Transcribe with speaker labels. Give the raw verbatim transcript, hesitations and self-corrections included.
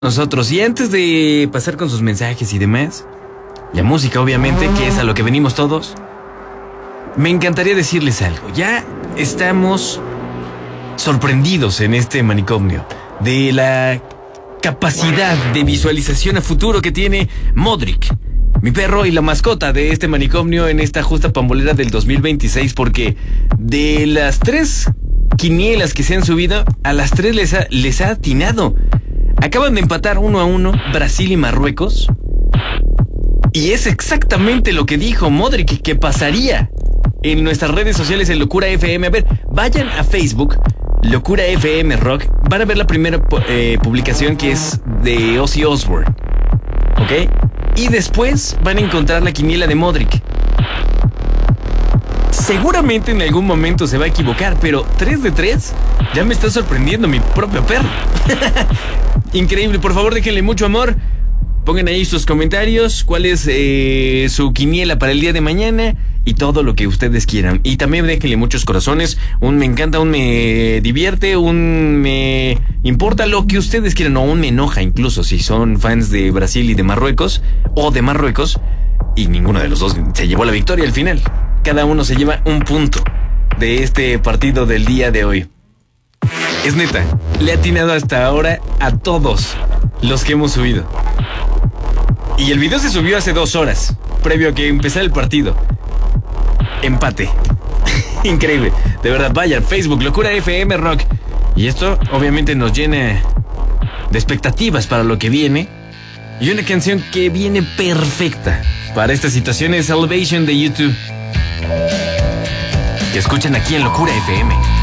Speaker 1: Nosotros, y antes de pasar con sus mensajes y demás, la música obviamente, que es a lo que venimos todos, me encantaría decirles algo. Ya estamos sorprendidos en este manicomio de la capacidad de visualización a futuro que tiene Modric, mi perro y la mascota de este manicomio en esta justa pambolera del dos mil veintiséis, porque de las tres quinielas que se han subido, a las tres les ha, les ha atinado. Acaban de empatar uno a uno Brasil y Marruecos. Y es exactamente lo que dijo Modric que pasaría en nuestras redes sociales en Locura F M. A ver, vayan a Facebook, Locura F M Rock. Van a ver la primera eh, publicación, que es de Ozzy Osbourne, ¿ok? Y después van a encontrar la quiniela de Modric. Seguramente en algún momento se va a equivocar, pero tres de tres ya me está sorprendiendo mi propio perro. Increíble. Por favor, déjenle mucho amor. Pongan ahí sus comentarios, cuál es eh, su quiniela para el día de mañana y todo lo que ustedes quieran. Y también déjenle muchos corazones, un me encanta, un me divierte, un me importa, lo que ustedes quieran, o un me enoja, incluso si son fans de Brasil y de Marruecos, o de Marruecos, y ninguno de los dos se llevó la victoria al final. Cada uno se lleva un punto de este partido del día de hoy. Es neta, le ha atinado hasta ahora a todos los que hemos subido. Y el video se subió hace dos horas, previo a que empezara el partido. Empate. Increíble. De verdad, vayan, Facebook, Locura F M Rock. Y esto obviamente nos llena de expectativas para lo que viene. Y una canción que viene perfecta para esta situación es Elevation de YouTube, que escuchan aquí en Locura F M.